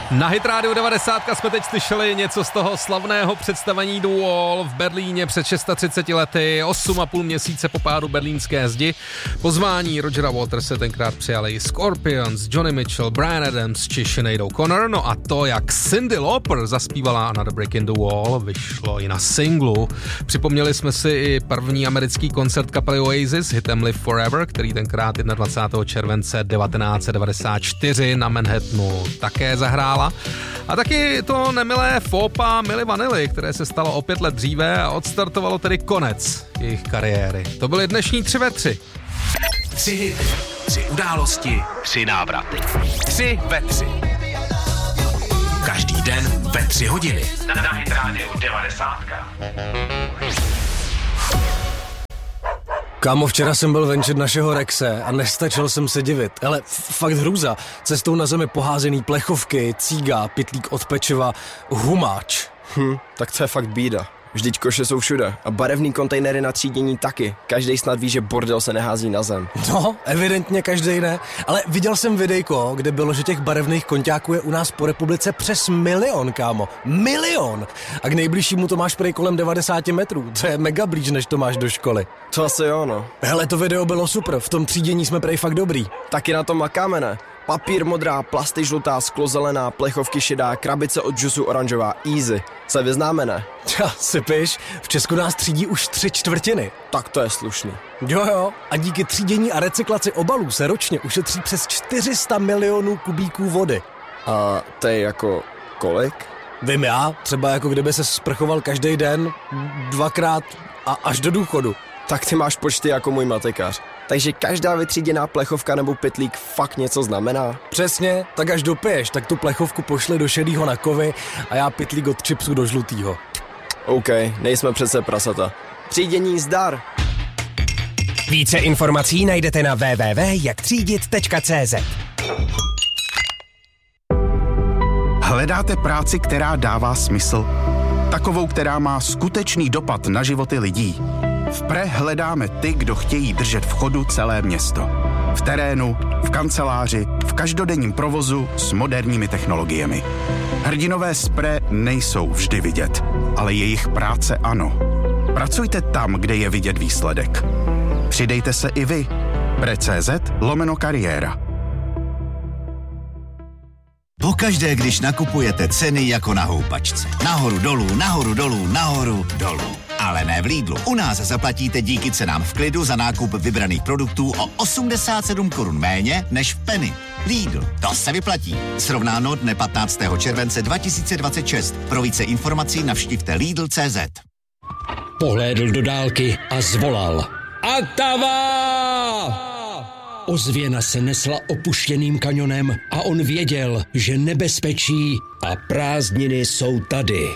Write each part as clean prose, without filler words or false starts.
Na Hit Radio 90 jsme teď slyšeli něco z toho slavného představení The Wall v Berlíně před 630 lety, 8,5 měsíce po pádu berlínské zdi. Pozvání Rogera Waterse tenkrát přijali Scorpions, Johnny Mitchell, Bryan Adams či Sinead O'Connor. No a to, jak Cyndi Lauper zaspívala Another Brick in the Wall, vyšlo i na singlu. Připomněli jsme si i první americký koncert kapely Oasis hitem Live Forever, který tenkrát 21. července 1994 na Manhattanu také zahrála. A taky to nemilé fópa Milli Vanilli, které se stalo o 5 let dříve a odstartovalo tedy konec jejich kariéry. To byly dnešní 3 ve 3. 3 hity, 3 události, 3 návraty. 3 ve 3. Každý den ve 3 hodiny. Na Hit Radio 90. Kámo, včera jsem byl venčit našeho Rexe a nestačil jsem se divit. Ale fakt hrůza. Cestou na zemi poházený plechovky, cíga, pytlík od pečiva, humáč. Tak to je fakt bída. Vždyť koše jsou všude a barevný kontejnery na třídění taky. Každej snad ví, že bordel se nehází na zem. No, evidentně každej ne. Ale viděl jsem videjko, kde bylo, že těch barevných konťáků je u nás po republice přes 1 milion, kámo. 1 milion! A k nejbližšímu to máš prej kolem 90 metrů. To je mega blíž, než to máš do školy. To asi jo, no. Hele, to video bylo super. V tom třídění jsme prej fakt dobrý. Taky na tom makáme, ne? Papír modrá, plasty žlutá, sklo zelená, plechovky šedá, krabice od džusu oranžová, easy. Se vyznáme, ne? Sypiš, v Česku nás třídí už 3/4. Tak to je slušný. Jo, a díky třídění a recyklaci obalů se ročně ušetří přes 400 milionů kubíků vody. A to je jako kolik? Vím já, třeba jako kdyby se sprchoval každý den, 2krát a až do důchodu. Tak ty máš počty jako můj matikář. Takže každá vytříděná plechovka nebo pytlík fakt něco znamená? Přesně, tak až dopiješ, tak tu plechovku pošli do šedýho na kovy a já pytlík od chipsu do žlutýho. OK, nejsme přece prasata. Třídění zdar! Více informací najdete na www.jaktřídit.cz. Hledáte práci, která dává smysl? Takovou, která má skutečný dopad na životy lidí? V Pre hledáme ty, kdo chtějí držet v chodu celé město. V terénu, v kanceláři, v každodenním provozu s moderními technologiemi. Hrdinové z Pre nejsou vždy vidět, ale jejich práce ano. Pracujte tam, kde je vidět výsledek. Přidejte se i vy. Pre.cz/kariéra. Pokaždé, když nakupujete, ceny jako na houpačce. Nahoru, dolů, nahoru, dolů, nahoru, dolů. Ale ne v Lidlu. U nás zaplatíte díky cenám v klidu za nákup vybraných produktů o 87 korun méně než v Penny. Lidl, to se vyplatí. Srovnáno dne 15. července 2026. Pro více informací navštivte Lidl.cz. Pohlédl do dálky a zvolal. Atava! Ozvěna se nesla opuštěným kanionem a on věděl, že nebezpečí a prázdniny jsou tady.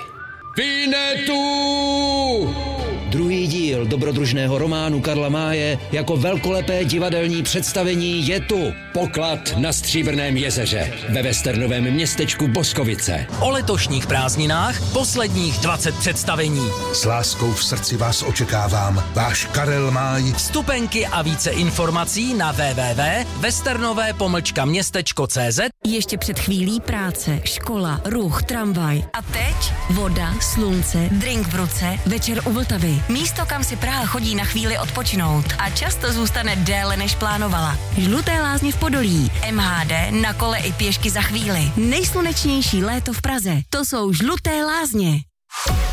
Vinetu! Druhý díl dobrodružného románu Karla Máje jako velkolepé divadelní představení je tu. Poklad na Stříbrném jezeře ve westernovém městečku Boskovice. O letošních prázdninách posledních 20 představení. S láskou v srdci vás očekávám. Váš Karel Máj. Vstupenky a více informací na www.westernové-městečko.cz. Ještě před chvílí práce, škola, ruch, tramvaj. A teď voda, slunce, drink v ruce, večer u Vltavy. Místo, kam si Praha chodí na chvíli odpočinout a často zůstane déle, než plánovala. Žluté lázně v Podolí, MHD, na kole i pěšky za chvíli. Nejslunečnější léto v Praze, to jsou Žluté lázně.